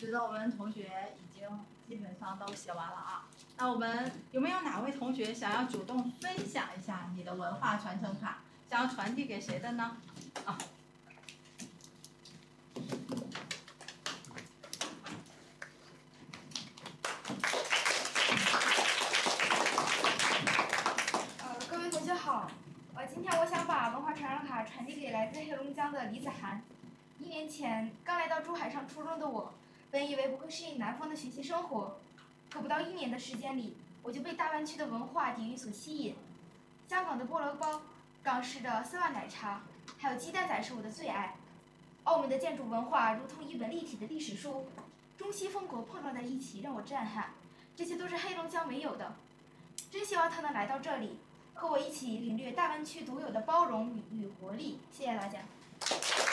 觉得我们同学已经基本上都写完了啊。那我们有没有哪位同学想要主动分享一下你的文化传承卡，想要传递给谁的呢？啊。 各位同学好，今天我想把文化传承卡传递给来自黑龙江的李子涵。1年前刚来到珠海上初中的我，本以为不会适应南方的学习生活，可不到1年的时间里，我就被大湾区的文化底蕴所吸引。香港的菠萝包、港式的丝袜奶茶，还有鸡蛋仔是我的最爱。澳门的建筑文化如同一本立体的历史书，中西风格碰撞在一起，让我震撼。这些都是黑龙江没有的，真希望他能来到这里，和我一起领略大湾区独有的包容与活力。谢谢大家。